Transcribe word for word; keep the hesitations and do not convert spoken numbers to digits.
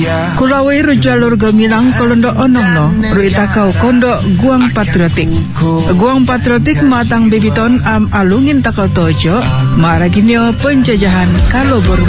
Kulawir jalur gamilang kolondo onongno ruitakau kondo guang patriotik. Guang patriotik matang bibiton am alungin takau tojo maraginyo penjajahan kalau